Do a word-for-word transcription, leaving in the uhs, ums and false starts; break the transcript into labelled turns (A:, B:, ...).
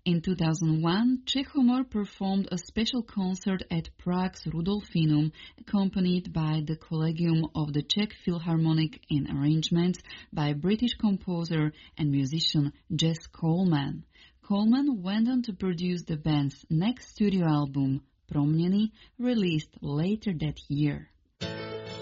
A: In two thousand one, Czech Humor performed a special concert at Prague's Rudolfinum, accompanied by the Collegium of the Czech Philharmonic in arrangements by British composer and musician Jess Coleman. Coleman went on to produce the band's next studio album, Proměny, released later that year.